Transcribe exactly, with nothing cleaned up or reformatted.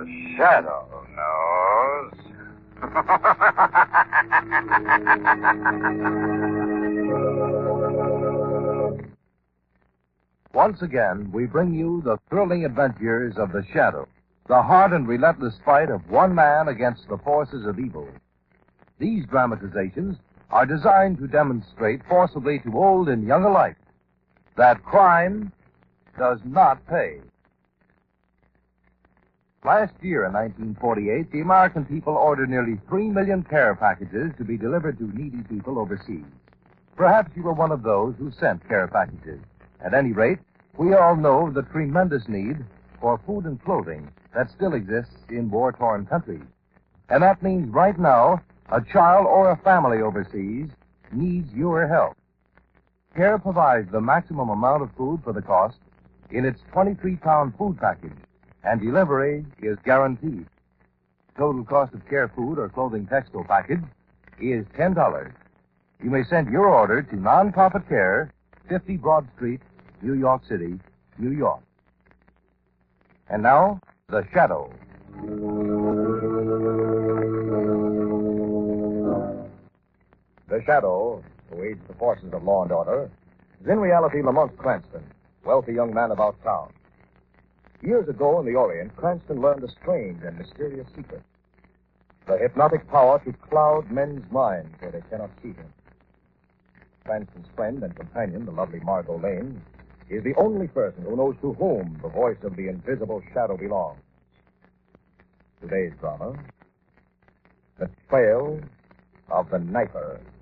The Shadow knows. Once again, we bring you the thrilling adventures of the Shadow, the hard and relentless fight of one man against the forces of evil. These dramatizations are designed to demonstrate forcibly to old and young alike that crime does not pay. Last year, in nineteen forty-eight, the American people ordered nearly three million care packages to be delivered to needy people overseas. Perhaps you were one of those who sent care packages. At any rate, we all know the tremendous need for food and clothing that still exists in war-torn countries. And that means right now, a child or a family overseas needs your help. CARE provides the maximum amount of food for the cost in its twenty-three pound food package, and delivery is guaranteed. Total cost of CARE food or clothing textile package is ten dollars. You may send your order to Non-Profit Care, fifty Broad Street, New York City, New York. And now, The Shadow. The Shadow, who aids the forces of law and order, is in reality Lamont Cranston, wealthy young man about town. Years ago in the Orient, Cranston learned a strange and mysterious secret. The hypnotic power to cloud men's minds where they cannot see him. Cranston's friend and companion, the lovely Margot Lane, is the only person who knows to whom the voice of the invisible Shadow belongs. Today's drama, The Trail of the Knifer.